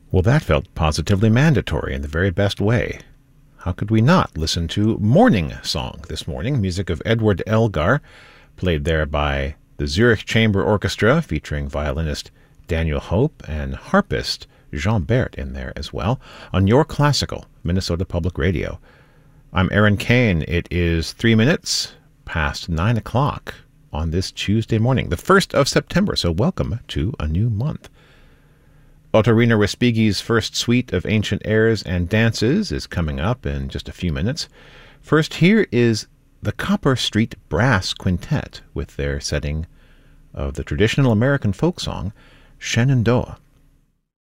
Well, that felt positively mandatory in the very best way. How could we not listen to Morning Song this morning, music of Edward Elgar, played there by the Zurich Chamber Orchestra, featuring violinist Daniel Hope and harpist Jean Bert in there as well, on Your Classical, Minnesota Public Radio. I'm Aaron Kane. It is 3 minutes past 9 o'clock on this Tuesday morning, the 1st of September, so welcome to a new month. Ottorino Respighi's first suite of ancient airs and dances is coming up in just a few minutes. First, here is the Copper Street Brass Quintet with their setting of the traditional American folk song, Shenandoah.